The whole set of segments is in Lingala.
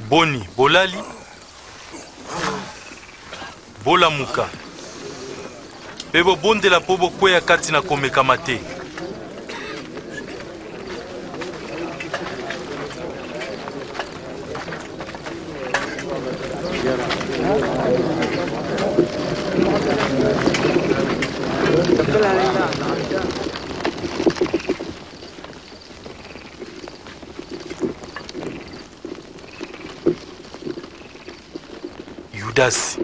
Boni, bolali. Bola muka. Bebo bonde la pobo kweya kati na komeka mate. Yudas.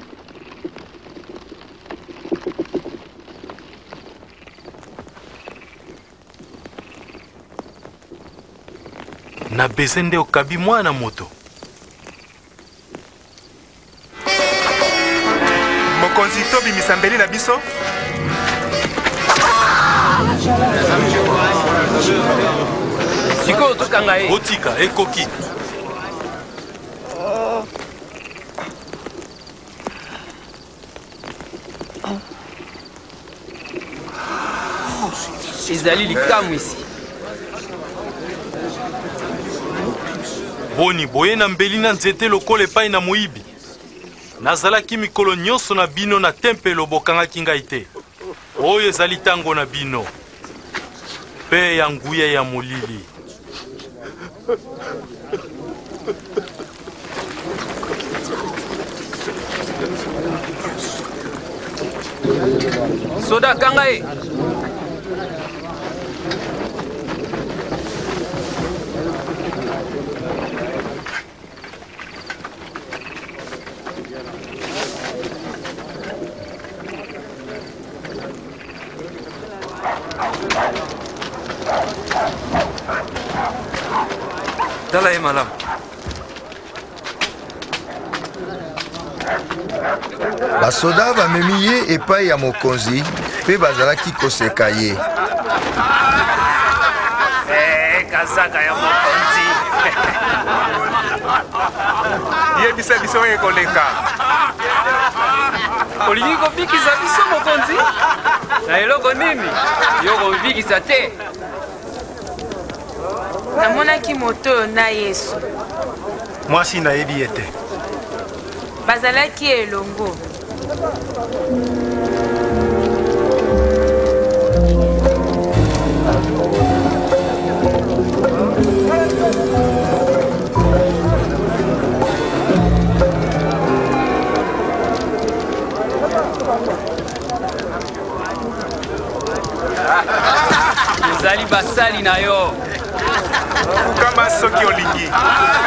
Na bezende okabi mwana moto. Mokonzi tobi misambeli na biso. Siko tokanga ye. Otika ekoki. Ezali likamu isi. Boni boye na mbeli na nzete lokolo epai na moyibi. Nazalaki mikolo nyonso na bino na tempelo bokangaki ngai te. Oyo ezali tango na bino. Pe ya nguya ya molili. Soda kanga ye. Tala ye malamu. Basoda bamemi ye epai ya mokonzi mpe bazalaki koseka ye. Kazaka ya mokonzi. Yebisa biso ye koleka. Olingi kofikisa biso mokonzi? Na eloko nini? Yo kofikisa te. Namonaki moto oyo na Yesu. Mwasi nayebi ye te. Bazalaki elongo. Ezali basali na yo. Kama soki olingi.